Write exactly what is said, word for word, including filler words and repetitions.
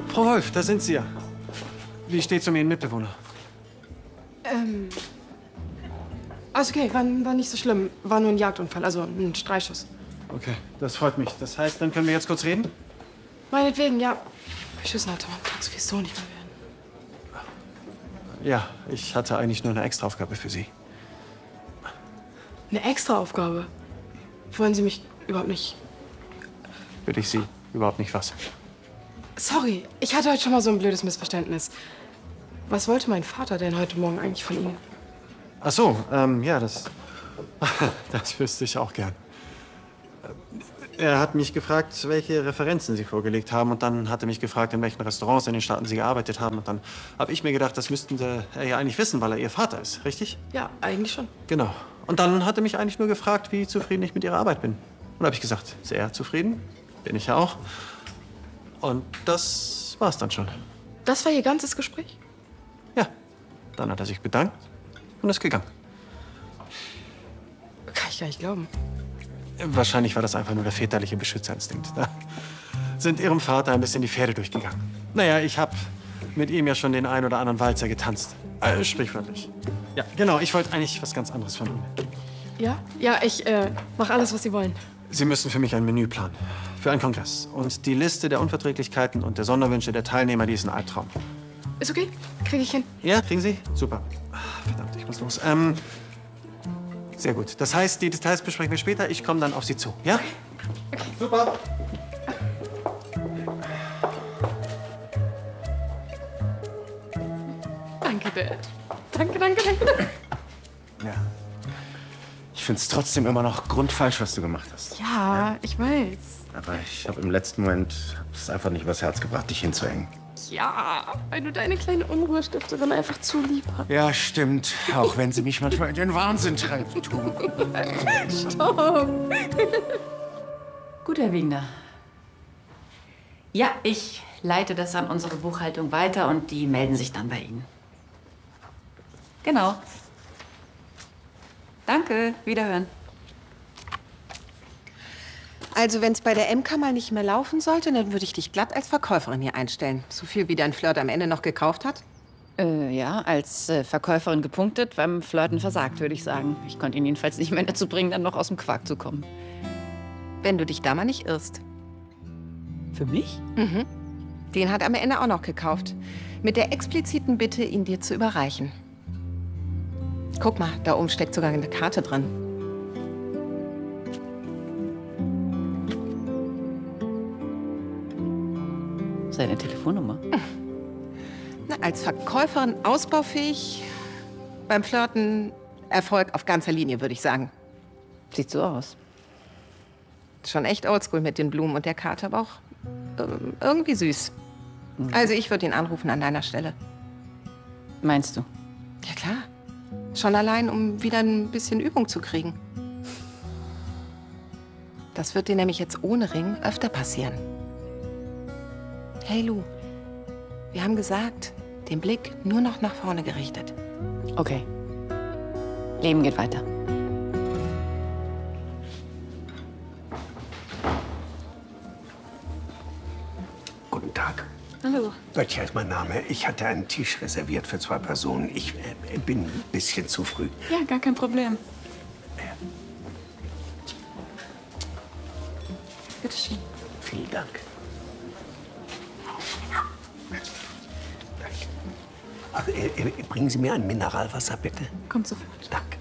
Frau Wolf, da sind Sie ja. Wie steht's um Ihren Mitbewohner? Ähm. Alles okay, war, war nicht so schlimm. War nur ein Jagdunfall, also ein Streitschuss. Okay, das freut mich. Das heißt, dann können wir jetzt kurz reden? Meinetwegen, ja. Beschissen hatte man kann sowieso nicht mehr werden. Ja, ich hatte eigentlich nur eine Extraaufgabe für Sie. Eine Extraaufgabe? Wollen Sie mich überhaupt nicht? Würde ich Sie überhaupt nicht was? Sorry, ich hatte heute schon mal so ein blödes Missverständnis. Was wollte mein Vater denn heute Morgen eigentlich von Ihnen? Ach so, ähm, ja, das... das wüsste ich auch gern. Er hat mich gefragt, welche Referenzen Sie vorgelegt haben. Und dann hat er mich gefragt, in welchen Restaurants in den Staaten Sie gearbeitet haben. Und dann habe ich mir gedacht, das müssten Sie er ja eigentlich wissen, weil er Ihr Vater ist, richtig? Ja, eigentlich schon. Genau. Und dann hat er mich eigentlich nur gefragt, wie zufrieden ich mit Ihrer Arbeit bin. Und habe ich gesagt, sehr zufrieden. Bin ich ja auch. Und das war's dann schon. Das war Ihr ganzes Gespräch? Ja. Dann hat er sich bedankt und ist gegangen. Kann ich gar nicht glauben. Wahrscheinlich war das einfach nur der väterliche Beschützerinstinkt. Da sind Ihrem Vater ein bisschen die Pferde durchgegangen. Naja, ich habe mit ihm ja schon den ein oder anderen Walzer getanzt. Äh, sprichwörtlich. Ja, genau. Ich wollte eigentlich was ganz anderes von Ihnen. Ja? Ja, ich äh, mache alles, was Sie wollen. Sie müssen für mich ein Menü planen. Für einen Kongress. Und die Liste der Unverträglichkeiten und der Sonderwünsche der Teilnehmer, die ist ein Albtraum. Ist okay. Kriege ich hin. Ja, kriegen Sie? Super. Ach, verdammt, ich muss los. Ähm, sehr gut. Das heißt, die Details besprechen wir später. Ich komme dann auf Sie zu. Ja? Okay. Super. Danke, Dad. Danke, danke, danke. Ja. Ich finde es trotzdem immer noch grundfalsch, was du gemacht hast. Ja, ich weiß. Aber ich habe im letzten Moment es einfach nicht übers Herz gebracht, dich hinzuhängen. Ja, weil du deine kleine Unruhestifterin einfach zu lieb hast. Ja, stimmt. Auch wenn sie mich manchmal in den Wahnsinn treibt, tu. Stopp. Gut, Herr Wigner. Ja, ich leite das an unsere Buchhaltung weiter und die melden sich dann bei Ihnen. Genau. Danke, wiederhören. Also, wenn es bei der M K mal nicht mehr laufen sollte, dann würde ich dich glatt als Verkäuferin hier einstellen. So viel, wie dein Flirt am Ende noch gekauft hat. Äh, ja, als äh, Verkäuferin gepunktet, beim Flirten versagt, würde ich sagen. Ich konnte ihn jedenfalls nicht mehr dazu bringen, dann noch aus dem Quark zu kommen. Wenn du dich da mal nicht irrst. Für mich? Mhm. Den hat er am Ende auch noch gekauft. Mit der expliziten Bitte, ihn dir zu überreichen. Guck mal, da oben steckt sogar eine Karte drin. Seine Telefonnummer? Na, als Verkäuferin ausbaufähig, beim Flirten Erfolg auf ganzer Linie, würde ich sagen. Sieht so aus. Schon echt oldschool mit den Blumen und der Karte, aber auch ähm, irgendwie süß. Also ich würde ihn anrufen an deiner Stelle. Meinst du? Ja, klar. Schon allein, um wieder ein bisschen Übung zu kriegen. Das wird dir nämlich jetzt ohne Ring öfter passieren. Hey, Lou. Wir haben gesagt, den Blick nur noch nach vorne gerichtet. Okay. Leben geht weiter. Guten Tag. Hallo. Böttcher ist mein Name. Ich hatte einen Tisch reserviert für zwei Personen. Ich äh, bin ein bisschen zu früh. Ja, gar kein Problem. Bitte schön. Vielen Dank. Ach, äh, äh, bringen Sie mir ein Mineralwasser, bitte. Kommt sofort. Danke.